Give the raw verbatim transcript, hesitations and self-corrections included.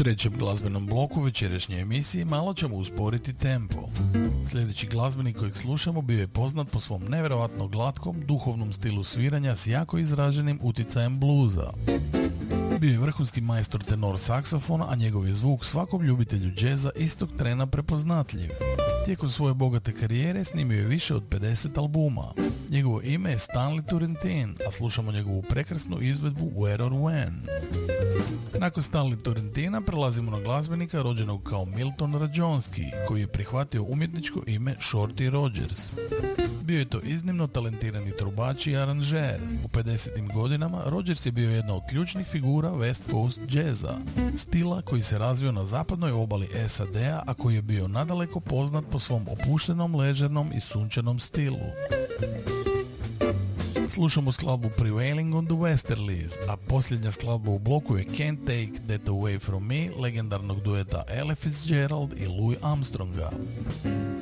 trećem glazbenom bloku večerašnje emisije malo ćemo usporiti tempo. Sljedeći glazbenik kojeg slušamo bio je poznat po svom nevjerojatno glatkom, duhovnom stilu sviranja s jako izraženim uticajem bluza. Bio je vrhunski majstor tenor saksofona, a njegov je zvuk svakom ljubitelju džeza istog trena prepoznatljiv. Tijekom svoje bogate karijere snimio je više od pedeset albuma. Njegovo ime je Stanley Turrentine, a slušamo njegovu prekrasnu izvedbu Where or When. Nakon Stanley Turrentina prelazimo na glazbenika rođenog kao Milton Rađonski, koji je prihvatio umjetničko ime Shorty Rogers. Bio je to iznimno talentirani trubač i aranžer. U pedesetim godinama Rogers je bio jedna od ključnih figura West Coast jazza, stila koji se razvio na zapadnoj obali S A D-a, a koji je bio nadaleko poznat po svom opuštenom, ležernom i sunčanom stilu. Slušamo skladbu Prevailing on the Westerlies, a posljednja skladba u bloku je Can't Take That Away From Me legendarnog dueta Ella Fitzgerald i Louis Armstronga.